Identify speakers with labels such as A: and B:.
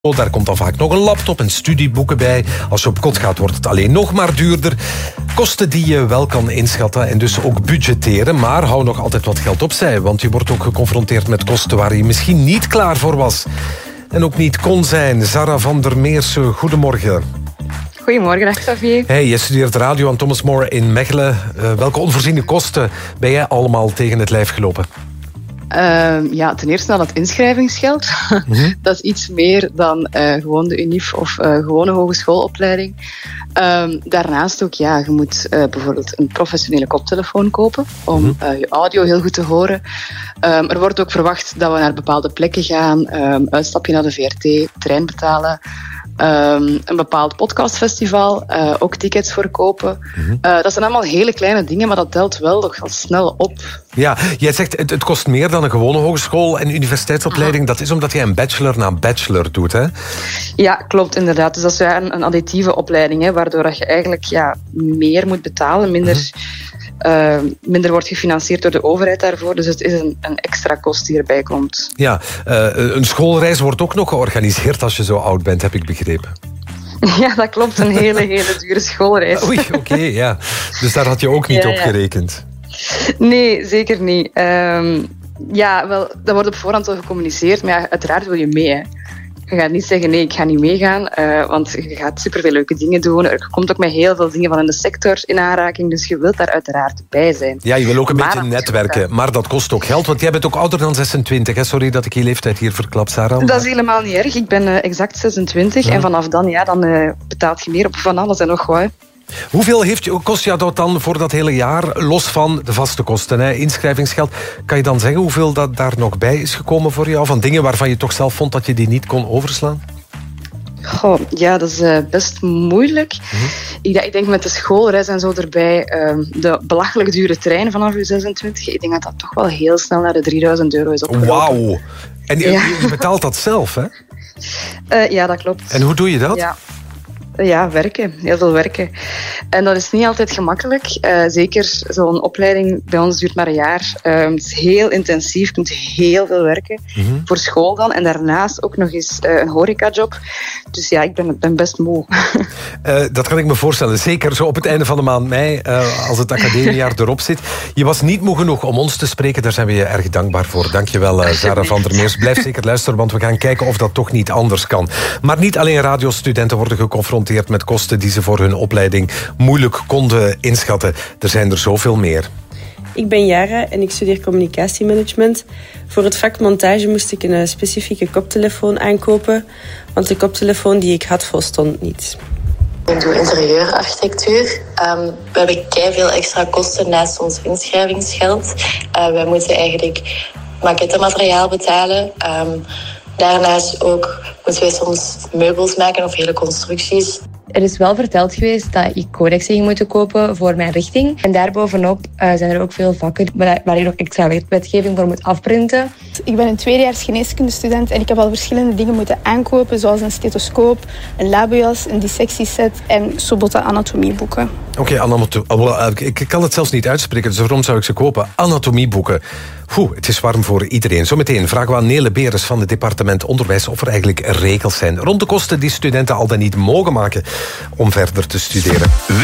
A: Daar komt dan vaak nog een laptop en studieboeken bij. Als je op kot gaat, wordt het alleen nog maar duurder. Kosten die je wel kan inschatten en dus ook budgetteren. Maar hou nog altijd wat geld opzij. Want je wordt ook geconfronteerd met kosten waar je misschien niet klaar voor was. En ook niet kon zijn. Zara van der Meersen, goedemorgen.
B: Goedemorgen, dag Xavier.
A: Hey, je studeert radio aan Thomas More in Mechelen. Welke onvoorziene kosten ben jij allemaal tegen het lijf gelopen?
B: Ten eerste aan het inschrijvingsgeld. Mm-hmm. Dat is iets meer dan gewoon de UNIF of gewone hogeschoolopleiding. Daarnaast ook, je moet bijvoorbeeld een professionele koptelefoon kopen om je audio heel goed te horen. Er wordt ook verwacht dat we naar bepaalde plekken gaan, uitstapje naar de VRT, trein betalen. Een bepaald podcastfestival, ook tickets voor kopen. Mm-hmm. Dat zijn allemaal hele kleine dingen, maar dat telt wel nog snel op.
A: Ja, jij zegt het kost meer dan een gewone hogeschool en universiteitsopleiding. Dat is omdat jij een bachelor na bachelor doet, hè?
B: Ja, klopt, inderdaad. Dus dat is een additieve opleiding, hè, waardoor je eigenlijk meer moet betalen, minder wordt gefinancierd door de overheid daarvoor. Dus het is een extra kost die erbij komt.
A: Ja, een schoolreis wordt ook nog georganiseerd als je zo oud bent, heb ik begrepen.
B: Ja, dat klopt. Een hele dure schoolreis.
A: Oei, oké, ja. Dus daar had je ook niet op gerekend.
B: Nee, zeker niet. Dat wordt op voorhand al gecommuniceerd, maar uiteraard wil je mee, hè. Je gaat niet zeggen, nee, ik ga niet meegaan, want je gaat superveel leuke dingen doen. Er komt ook met heel veel dingen van in de sector in aanraking, dus je wilt daar uiteraard bij zijn.
A: Ja, je wil ook een beetje netwerken, maar dat kost ook geld, want jij bent ook ouder dan 26, hè? Sorry dat ik je leeftijd hier verklap, Sarah.
B: Dat is helemaal niet erg, ik ben exact 26 en vanaf dan, betaalt je meer op van alles en nog wat.
A: Hoeveel kost jou dat dan voor dat hele jaar, los van de vaste kosten, hè? Inschrijvingsgeld? Kan je dan zeggen hoeveel dat daar nog bij is gekomen voor jou? Van dingen waarvan je toch zelf vond dat je die niet kon overslaan?
B: Goh, ja, dat is best moeilijk. Mm-hmm. Ik denk met de schoolreis en zo erbij, de belachelijk dure trein vanaf je 26, ik denk dat dat toch wel heel snel naar de €3.000 is opgelopen.
A: Wauw! En je betaalt dat zelf, hè?
B: Ja, dat klopt.
A: En hoe doe je dat?
B: Ja, werken. Heel veel werken. En dat is niet altijd gemakkelijk. Zeker zo'n opleiding bij ons duurt maar een jaar. Het is heel intensief. Je moet heel veel werken. Mm-hmm. Voor school dan. En daarnaast ook nog eens een horecajob. Dus ja, ik ben best moe.
A: Dat kan ik me voorstellen. Zeker zo op het einde van de maand mei, als het academiejaar erop zit. Je was niet moe genoeg om ons te spreken. Daar zijn we je erg dankbaar voor. Dankjewel, Zara van der Meers. Blijf zeker luisteren, want we gaan kijken of dat toch niet anders kan. Maar niet alleen radiostudenten worden geconfronteerd met kosten die ze voor hun opleiding moeilijk konden inschatten. Er zijn er zoveel meer.
C: Ik ben Jara en ik studeer communicatiemanagement. Voor het vak montage moest ik een specifieke koptelefoon aankopen, want de koptelefoon die ik had volstond niet.
D: Ik doe interieurarchitectuur. We hebben keiveel extra kosten naast ons inschrijvingsgeld. Wij moeten eigenlijk maquettemateriaal betalen. Daarnaast ook moeten wij soms meubels maken of hele constructies.
E: Er is wel verteld geweest dat ik codex ging moeten kopen voor mijn richting. En daarbovenop zijn er ook veel vakken waar ik nog extra wetgeving voor moet afprinten.
F: Ik ben een tweedejaars geneeskundestudent en ik heb al verschillende dingen moeten aankopen, zoals een stethoscoop, een labojas, een dissectieset en Sobota anatomieboeken.
A: Oké, ik kan het zelfs niet uitspreken, dus waarom zou ik ze kopen? Anatomieboeken. Het is warm voor iedereen. Zometeen vragen we aan Nele Beres van het departement Onderwijs of er eigenlijk regels zijn rond de kosten die studenten al dan niet mogen maken om verder te studeren.